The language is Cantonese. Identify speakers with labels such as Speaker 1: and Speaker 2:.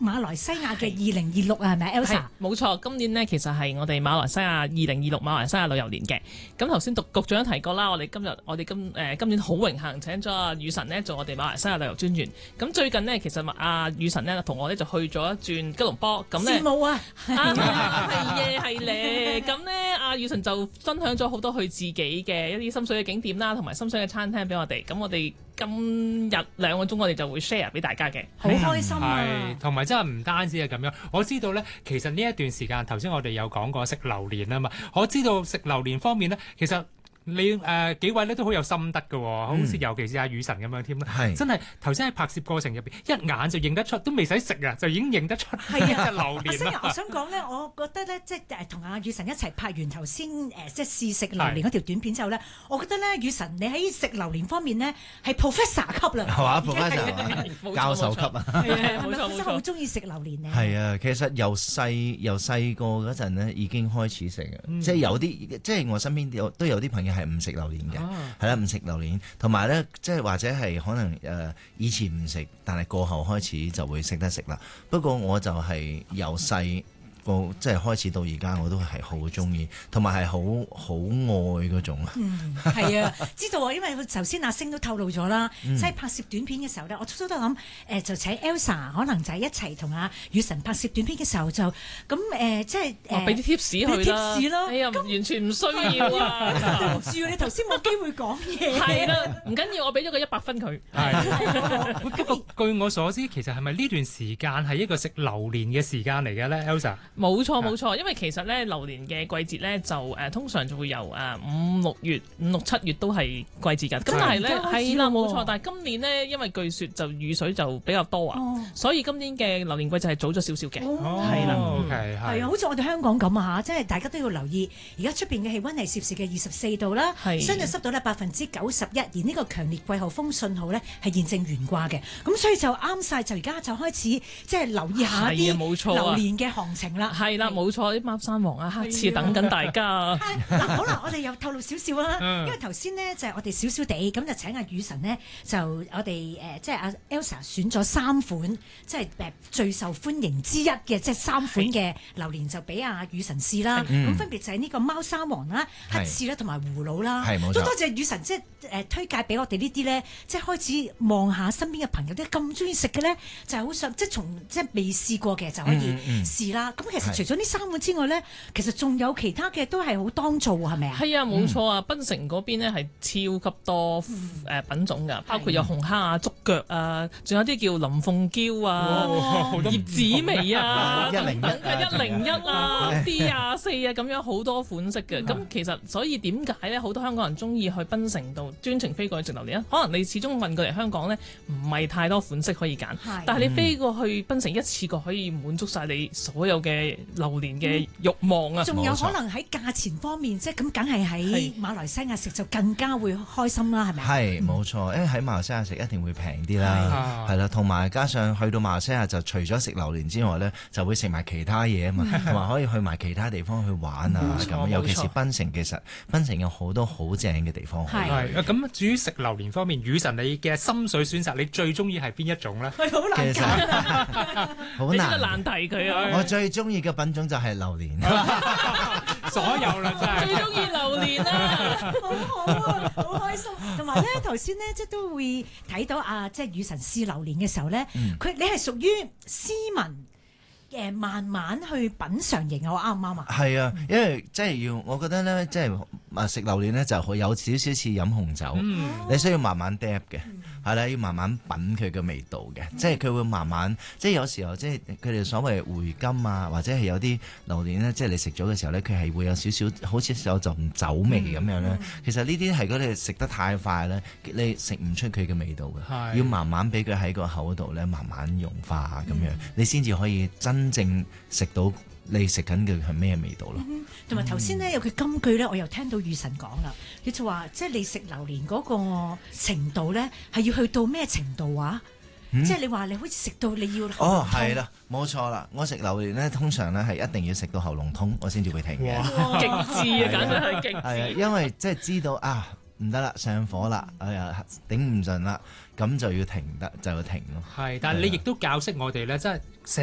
Speaker 1: 馬來西亞嘅2026啊，係咪 Elsa？
Speaker 2: 冇錯，今年呢，其實係我哋馬來西亞2026馬來西亞旅遊年嘅。咁頭先局長都提過啦，我哋今年好榮幸請咗阿宇晨呢做我哋馬來西亞旅遊專員。咁最近呢，其實阿宇晨呢同我呢就去咗一轉吉隆坡。咁
Speaker 1: 羨慕啊！
Speaker 2: 係咧。咁呢，阿宇晨就分享咗好多佢自己嘅一啲心水嘅景點啦，同埋心水嘅餐廳俾我哋。咁我哋今日2個鐘，我哋就會 share 俾大家嘅，
Speaker 1: 好開心啊！
Speaker 3: 係，同埋真係唔單止係咁樣。我知道咧，其實呢一段時間頭先我哋有講過食榴蓮啊嘛。我知道食榴蓮方面咧，其實你幾位咧都好有心得嘅喎，好似尤其是阿宇晨咁樣添啦。
Speaker 4: 係
Speaker 3: 真係頭先喺拍攝過程入邊，一眼就認得出，都未使食啊，就已經認得出係啊隻榴蓮啦。
Speaker 1: 我想講咧，我覺得咧，即係同阿宇晨一齊拍完頭先即係試食榴蓮嗰條短片之後咧，我覺得咧，宇晨你喺食榴蓮方面咧係 professor 級啦，
Speaker 4: 係嘛？professor 教授級啊！
Speaker 1: 係啊，
Speaker 2: 冇錯
Speaker 1: 真係好中意食榴蓮咧。
Speaker 4: 係啊，其實由細個嗰陣咧已經開始食嘅，即係有啲即係我身邊都有啲朋友係唔食榴蓮嘅，係啦，唔食榴蓮，同埋咧即係或者係可能以前唔食，但係過後開始就會識得食啦。不過我就係由細個即係開始到而家，我都係好中意，同埋係好愛嗰種啊。
Speaker 1: 係啊，知道啊，因為頭先阿星都透露咗啦，即係拍攝短片嘅時候咧，我初初都諗就請 Elsa 可能就係一齊同阿宇晨拍攝短片嘅時候就咁即係
Speaker 2: 俾啲 tips 佢啦。
Speaker 1: 咯，
Speaker 2: 哎呀，完全唔需要啊！
Speaker 1: 對唔住啊，你頭先冇機會講嘢。
Speaker 2: 係啦，唔緊要，我俾咗個100分佢。
Speaker 3: 不過據我所知，其實係咪呢段時間係一個食榴蓮嘅時間嚟嘅咧 ，Elsa？
Speaker 2: 冇錯，因為其實咧榴蓮嘅季節咧就通常就會由5、6月、5、6、7月都係季節㗎。咁但係咧係啦，冇錯。但係今年呢，因為據說就雨水就比較多啊，所以今年嘅榴蓮季節係早咗少少嘅。係啦，
Speaker 1: 係啊，好似我哋香港咁啊嚇，即係大家都要留意。而家出邊嘅氣温係攝氏嘅24度啦，相對濕度咧91%，而呢個強烈季候風信號咧係現正懸掛嘅。咁所以就啱晒，就而家就開始即係留意下啲榴蓮嘅行情啦。
Speaker 2: 係啦，冇錯，啲貓山王啊，黑刺等緊大家。
Speaker 1: 嗱，好啦，我哋又透露少少啦，因為頭先呢，就係我哋少少地咁就請阿宇晨呢，就我哋即係阿 Elsa 選咗3款，即係最受歡迎之一嘅即係3款嘅榴蓮就俾阿宇晨試啦。咁分別就係呢個貓山王啦、黑刺啦同埋葫蘆啦。都多謝宇晨即係推介俾我哋呢啲咧，即係開始望下身邊嘅朋友啲咁中意食嘅咧，就係好想即係從即係未試過嘅就可以試啦。咁其實除咗呢3款之外咧，其實仲有其他嘅都係好當造係咪啊？
Speaker 2: 係啊，冇錯啊！檳城嗰邊咧係超級多品種㗎，包括有紅蝦啊、竹腳啊，仲有啲叫林鳳嬌啊、葉子楣啊、101啊、D24啊咁樣好多款式嘅。咁其實所以點解咧好多香港人中意去檳城度專程飛過去食榴蓮咧？可能你始終運過嚟香港咧，唔係太多款式可以揀，但係你飛過去檳城一次過可以滿足晒你所有嘅榴蓮嘅慾望啊！
Speaker 1: 仲有可能喺價錢方面，即係咁，梗係喺馬來西亞食就更加會開心啦，係咪？
Speaker 4: 係冇錯，因為喺馬來西亞食一定會平啲啦，係啦，同埋加上去到馬來西亞就除咗食榴蓮之外咧，就會食埋其他嘢啊嘛，同埋可以去埋其他地方去玩啊咁。尤其是檳城，其實檳城有好多好正嘅地方。
Speaker 3: 係咁，至於食榴蓮方面，宇晨你嘅心水選擇，你最中意係邊一種咧？
Speaker 1: 係好難揀，
Speaker 4: 好難
Speaker 2: 難題佢啊！
Speaker 4: 我最中意嘅品種就係榴蓮，
Speaker 3: 所有啦真係。
Speaker 2: 最中意榴蓮啦，
Speaker 1: 好啊，好開心。同埋咧，頭先咧即係都會睇到即係宇晨試榴蓮嘅時候咧，你係屬於斯文。慢慢去品嚐型，我啱唔啱啊？係
Speaker 4: 啊，因為即係要，我覺得咧，即係食榴蓮咧，就有少少似飲紅酒，你需要慢慢嗒嘅，係啦，要慢慢品佢嘅味道嘅，即係佢會慢慢，即係有時候即係佢哋所謂回甘啊，或者係有啲榴蓮咧，即係你食咗嘅時候咧，佢係會有少少好似有陣酒味咁樣咧。其實呢啲係嗰啲食得太快咧，你食唔出佢嘅味道嘅，要慢慢俾佢喺個口度咧，慢慢融化咁樣，你先至可以真正食到你食緊嘅係咩味道咯。
Speaker 1: 同埋頭先咧有句金句咧，我又聽到宇晨講啦，佢就話即係你食榴蓮嗰個程度咧，係要去到咩程度啊？即係你話你好似食到你要
Speaker 4: 係啦，冇錯啦。我食榴蓮咧，通常咧係一定要食到喉嚨痛，我先至會停嘅。
Speaker 2: 極致啊，簡直係極致。
Speaker 4: 係啊，因為即係知道唔得啦，上火啦，哎呀頂唔順啦，咁就要停咯。係，
Speaker 3: 但係你亦都教識我哋咧，即係